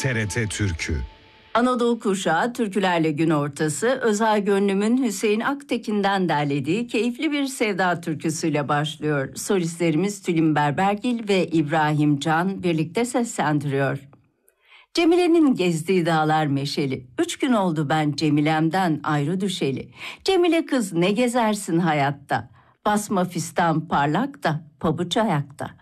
TRT Türkü. Anadolu Kuşağı Türkülerle Gün Ortası, Özay Gönlüm'ün Hüseyin Aktekin'den derlediği keyifli bir sevda türküsüyle başlıyor. Solistlerimiz Tülin Berbergil ve İbrahim Can birlikte seslendiriyor. Cemile'nin gezdiği dağlar meşeli, 3 gün oldu ben Cemile'mden ayrı düşeli. Cemile kız ne gezersin hayatta, basma fistan parlak da pabuç ayakta.